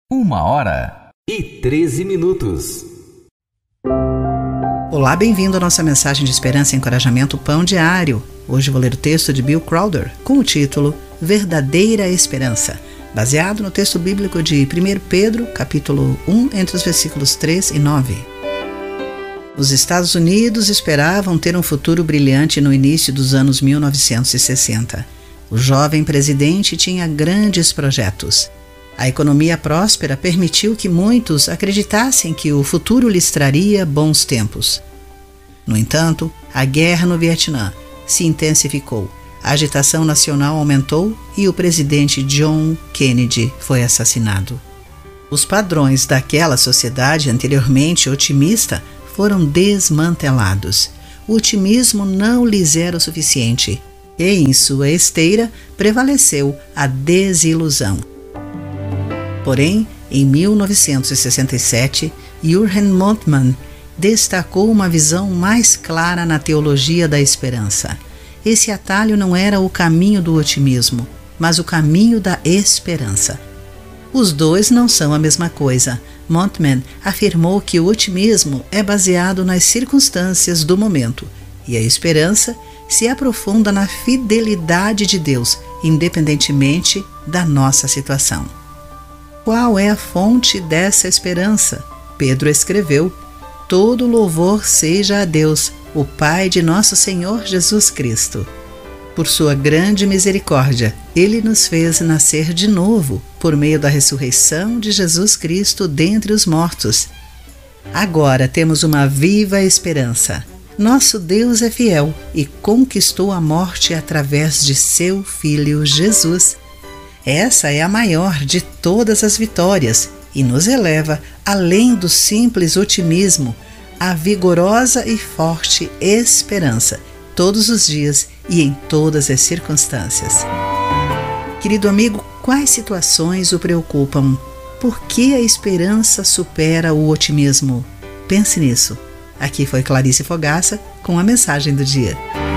1h13. Olá, bem-vindo à nossa mensagem de esperança e encorajamento Pão Diário. Hoje vou ler o texto de Bill Crowder com o título Verdadeira Esperança, baseado no texto bíblico de 1 Pedro, capítulo 1, entre os versículos 3 e 9. Os Estados Unidos esperavam ter um futuro brilhante no início dos anos 1960. O jovem presidente tinha grandes projetos. A economia próspera permitiu que muitos acreditassem que o futuro lhes traria bons tempos. No entanto, a guerra no Vietnã se intensificou, a agitação nacional aumentou e o presidente John Kennedy foi assassinado. Os padrões daquela sociedade anteriormente otimista foram desmantelados. O otimismo não lhes era o suficiente e, em sua esteira, prevaleceu a desilusão. Porém, em 1967, Jürgen Moltmann destacou uma visão mais clara na teologia da esperança. Esse atalho não era o caminho do otimismo, mas o caminho da esperança. Os dois não são a mesma coisa. Moltmann afirmou que o otimismo é baseado nas circunstâncias do momento e a esperança se aprofunda na fidelidade de Deus, independentemente da nossa situação. Qual é a fonte dessa esperança? Pedro escreveu: todo louvor seja a Deus, o Pai de nosso Senhor Jesus Cristo. Por sua grande misericórdia, Ele nos fez nascer de novo, por meio da ressurreição de Jesus Cristo dentre os mortos. Agora temos uma viva esperança. Nosso Deus é fiel e conquistou a morte através de seu Filho Jesus. Essa é a maior de todas as vitórias e nos eleva, além do simples otimismo, à vigorosa e forte esperança, todos os dias e em todas as circunstâncias. Querido amigo, quais situações o preocupam? Por que a esperança supera o otimismo? Pense nisso. Aqui foi Clarice Fogaça com a mensagem do dia.